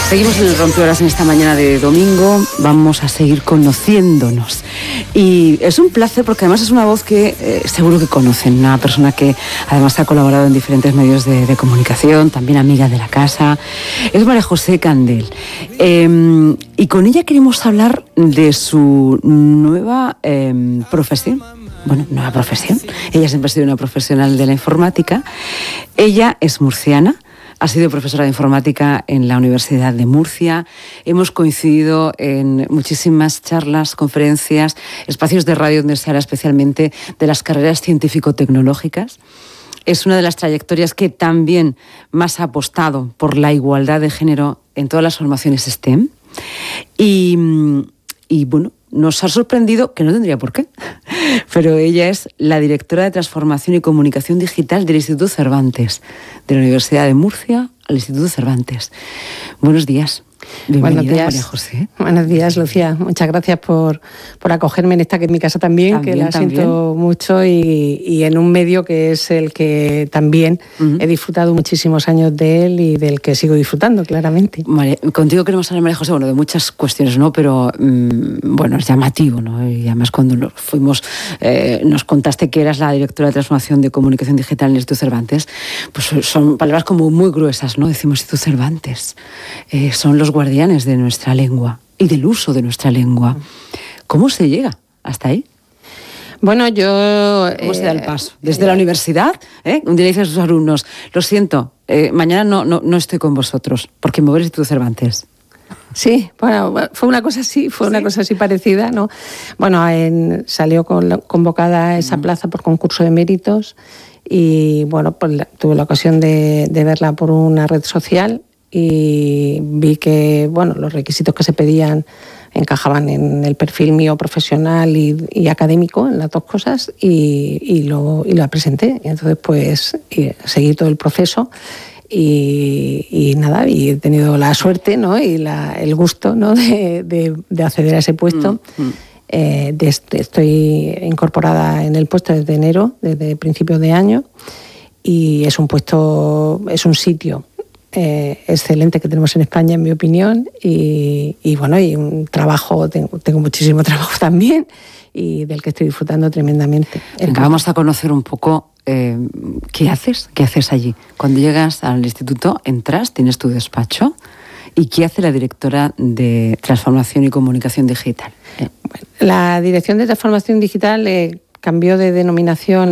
Seguimos en el Rompeolas en esta mañana de domingo. Vamos a seguir conociéndonos. Y es un placer porque además es una voz que seguro que conocen. Una persona que además ha colaborado en diferentes medios de comunicación, también amiga de la casa. Es María José Candel. Y con ella queremos hablar de su nueva profesión. Bueno, nueva profesión. Ella siempre ha sido una profesional de la informática. Ella es murciana. Ha sido profesora de informática en la Universidad de Murcia. Hemos coincidido en muchísimas charlas, conferencias, espacios de radio donde se habla especialmente de las carreras científico-tecnológicas. Es una de las trayectorias que también más ha apostado por la igualdad de género en todas las formaciones STEM. Y bueno, nos ha sorprendido, que no tendría por qué, pero ella es la directora de Transformación y Comunicación Digital del Instituto Cervantes, de la Universidad de Murcia al Instituto Cervantes. Buenos días. Bienvenida, Buenos días, María José. Buenos días, Lucía. Muchas gracias por acogerme en esta, que es mi casa también que la siento mucho y en un medio que es el que también he disfrutado muchísimos años de él y del que sigo disfrutando, claramente. Contigo queremos hablar, María José, de muchas cuestiones, ¿no? Pero, bueno, es llamativo, ¿no? Y además cuando nos fuimos, nos contaste que eras la directora de Transformación de Comunicación Digital en el Instituto Cervantes, pues son palabras como muy gruesas, ¿no? Decimos Instituto Cervantes, son los guardianes de nuestra lengua y del uso de nuestra lengua. ¿Cómo se llega hasta ahí? Bueno, ¿Cómo se da el paso? Desde la universidad, un día dice a sus alumnos, lo siento, mañana no estoy con vosotros, porque me voy al Instituto Cervantes. Sí, bueno, fue una cosa así, una cosa así parecida, ¿no? Bueno, salió convocada esa plaza por concurso de méritos y, bueno, pues tuve la ocasión de verla por una red social y vi que, bueno, los requisitos que se pedían encajaban en el perfil mío profesional y académico, en las dos cosas, y la presenté. Y entonces, pues, seguí todo el proceso y nada, y he tenido la suerte, ¿no? Y el gusto, ¿no? de acceder a ese puesto. Estoy incorporada en el puesto desde enero, desde principios de año, y es un sitio excelente que tenemos en España, en mi opinión, y bueno, y un trabajo, tengo muchísimo trabajo también, y del que estoy disfrutando tremendamente. Vamos a conocer un poco qué haces allí. Cuando llegas al instituto, entras, tienes tu despacho, ¿y qué hace la directora de Transformación y Comunicación Digital? Bueno, la Dirección de Transformación Digital cambió de denominación